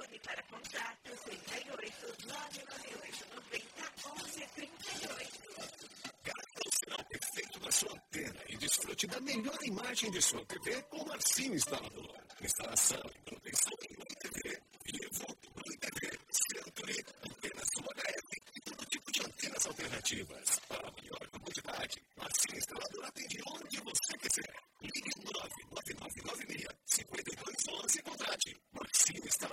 telefone para contatos 38 998 90 11 38. Garanta o sinal perfeito da sua antena e desfrute da melhor imagem de sua TV com o Marcinho Instalador. Instalação e manutenção em Oi TV, Vivo, Oi TV, Century, antenas UHF e todo tipo de antenas alternativas.